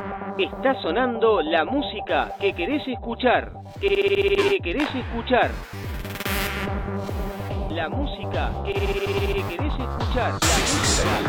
Está sonando la música que querés escuchar. Que querés escuchar. La música que querés escuchar. La música